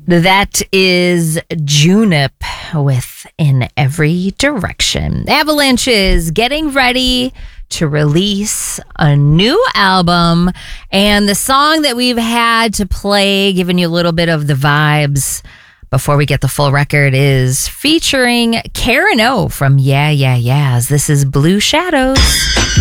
That is Junip with In Every Direction. Avalanche is getting ready to release a new album, and the song that we've had to play, giving you a little bit of the vibes before we get the full record, is featuring Karen O from Yeah Yeah Yeahs. This is Blue Shadows.